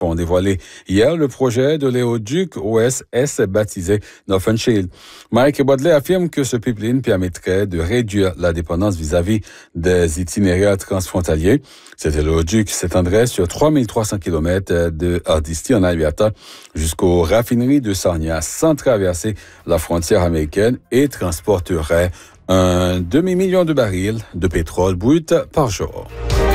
ont dévoilé hier le projet de l'éoduc OSS baptisé Northern Shield. Mike Bodley affirme que ce pipeline permettrait de réduire la dépendance vis-à-vis des itinéraires transfrontaliers. Cet éoduc s'étendrait sur 3300 km de Hardisty en Alberta jusqu'aux raffineries de Sarnia sans traverser la frontière américaine et transporterait un demi-million de barils de pétrole brut par jour.